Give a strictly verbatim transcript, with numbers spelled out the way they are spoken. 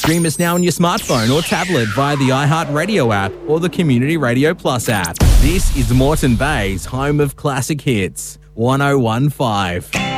Stream us now on your smartphone or tablet via the iHeartRadio app or the Community Radio Plus app. This is Moreton Bay's home of classic hits, one oh one point five.